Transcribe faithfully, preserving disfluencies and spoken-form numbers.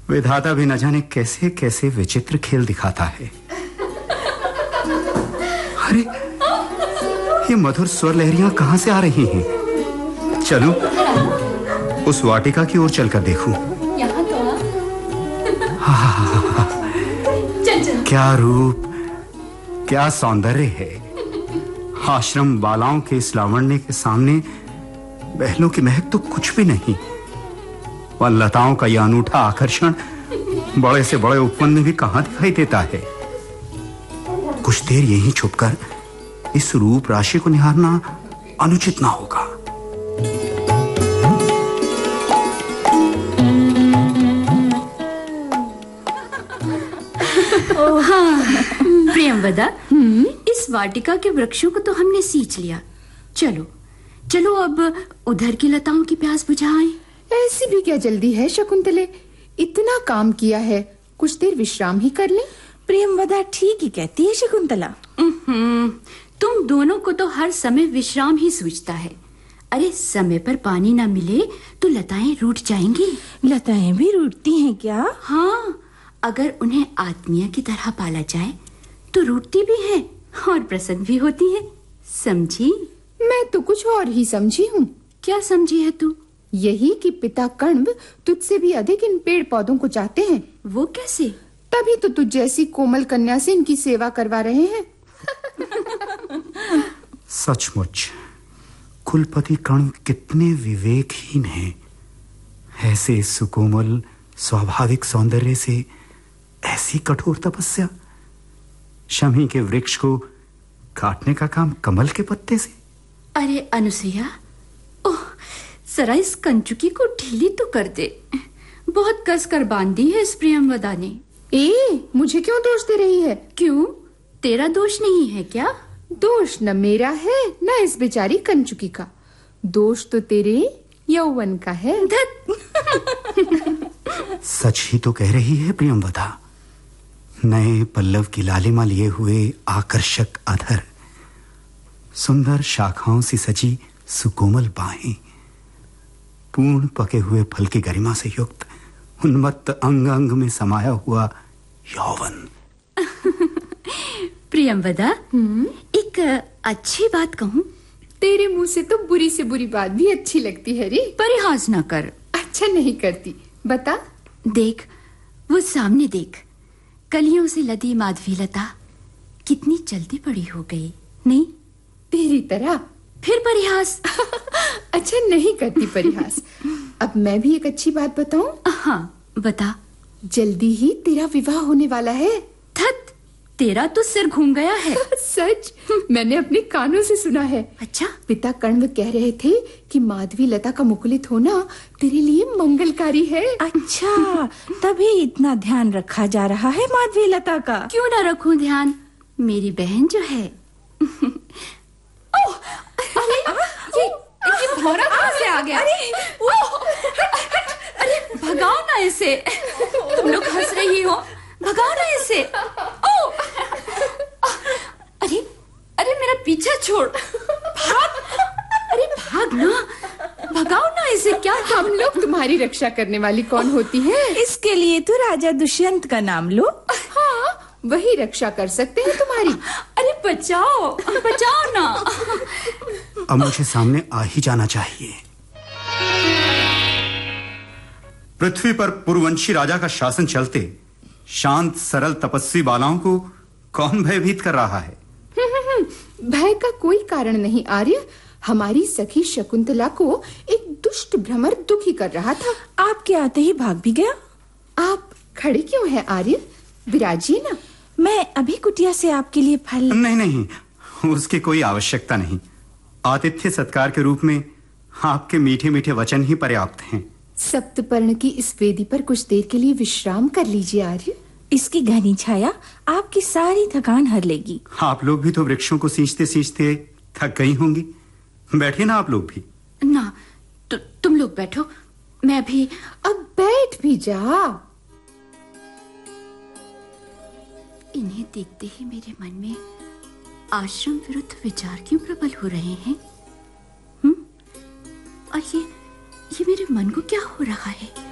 विधाता भी न जाने कैसे कैसे विचित्र खेल दिखाता है। अरे, ये मधुर स्वर लहरियां कहां से आ रही हैं? चलो उस वाटिका की ओर चलकर देखूं। यहाँ तो आ। चल चल। क्या रूप, क्या सौंदर्य है। आश्रम बालाओं के इस लावण्य के सामने बहलों की महक तो कुछ भी नहीं। और लताओं का यह अनूठा आकर्षण बड़े से बड़े उपवन में भी कहां दिखाई देता है। कुछ देर यहीं छुपकर इस रूप राशि को निहारना अनुचित ना होगा। हाँ, प्रियंवदा, इस वाटिका के वृक्षों को तो हमने सींच लिया। चलो चलो अब उधर की लताओं की प्यास बुझाएं। ऐसी भी क्या जल्दी है शकुंतले? इतना काम किया है, कुछ देर विश्राम ही कर लें। प्रियंवदा ठीक ही कहती है शकुंतला। तुम दोनों को तो हर समय विश्राम ही सूझता है। अरे समय पर पानी ना मिले तो लताएं रूठ जाएंगी। लताएं भी रूठती हैं क्या? हाँ, अगर उन्हें आत्मीय की तरह पाला जाए तो रूठती भी है और प्रसन्न भी होती है। समझी? मैं तो कुछ और ही समझी हूँ। क्या समझी है तू? यही कि पिता कण्व तुझसे भी अधिक इन पेड़ पौधों को चाहते हैं। वो कैसे? तभी तो तुझ जैसी कोमल कन्या से इनकी सेवा करवा रहे हैं। सचमुच कुलपति कण्व कितने विवेकहीन हैं। ऐसे सुकोमल स्वाभाविक सौंदर्य से ऐसी कठोर तपस्या। शमी के वृक्ष को काटने का काम कमल के पत्ते से। अरे अनुसुईया, ओह, जरा इस कंचुकी को ढीली तो कर दे। बहुत कस कर बांधी है इस प्रियंवदा ने। ए, मुझे क्यों दोष दे रही है? क्यों, तेरा दोष नहीं है क्या? दोष न मेरा है न इस बेचारी कंचुकी का। दोष तो तेरे यौवन का है। सच ही तो कह रही है प्रियंवदा। नए पल्लव की लालिमा लिए हुए आकर्षक अधर, सुंदर शाखाओं से सजी सुकोमल बाहें, पूर्ण पके हुए फल की गरिमा से युक्त उन्मत्त अंग अंग में समाया हुआ यौवन। प्रियंवदा, एक अच्छी बात कहूं? तेरे मुंह से तो बुरी से बुरी बात भी अच्छी लगती है रे। परिहास न कर। अच्छा नहीं करती, बता। देख, वो सामने देख, कलियों से लदी माधवीलता कितनी जल्दी बड़ी हो गई। नहीं तेरी तरह। फिर परिहास? अच्छा नहीं करती परिहास। अब मैं भी एक अच्छी बात बताऊं? हाँ बता। जल्दी ही तेरा विवाह होने वाला है। थत, तेरा तो सिर घूम गया है। सच, मैंने अपने कानों से सुना है। अच्छा? पिता कण्व कह रहे थे कि माधवी लता का मुकुलित होना तेरे लिए मंगलकारी है। अच्छा, तभी इतना ध्यान रखा जा रहा है माधवी लता का। क्यों ना रखूं ध्यान, मेरी बहन जो है। ओह, अरे, ये, ये भौरा कहाँ से आ गया? अरे, अरे भगाओ ना इसे। तुम लोग हंस रही हो, भगाओ ना इसे। ओह, अरे अरे मेरा पीछा छोड़, भाग। अरे भाग ना, भगाओ ना इसे। क्या हम लोग तुम्हारी रक्षा करने वाली कौन होती है? इसके लिए तो राजा दुष्यंत का नाम लो। हाँ, वही रक्षा कर सकते हैं तुम्हारी। अरे बचाओ, बचाओ ना। अब मुझे सामने आ ही जाना चाहिए। पृथ्वी पर पुरवंशी राजा का शासन चलते शांत सरल तपस्वी बालाओं को कौन भयभीत कर रहा है? भय का कोई कारण नहीं आर्य। हमारी सखी शकुंतला को एक दुष्ट भ्रमर दुखी कर रहा था। आपके आते ही भाग भी गया। आप खड़े क्यों हैं आर्य? विराजिए ना। मैं अभी कुटिया से आपके लिए फल। नहीं नहीं, उसकी कोई आवश्यकता नहीं। आतिथ्य सत्कार के रूप में आपके मीठे मीठे वचन ही पर्याप्त हैं। सप्तपर्ण की इस वेदी पर कुछ देर के लिए विश्राम कर लीजिए आर्य। इसकी घनी छाया आपकी सारी थकान हर लेगी। आप लोग भी तो वृक्षों को सींचते सींचते थक गई होंगी। बैठिए ना आप लोग भी। ना, तु, तुम लोग बैठो, मैं भी। अब बैठ भी जा। इन्हें देखते ही मेरे मन में आश्रम विरुद्ध विचार क्यों प्रबल हो रहे हैं? हम्म? और ये ये मेरे मन को क्या हो रहा है?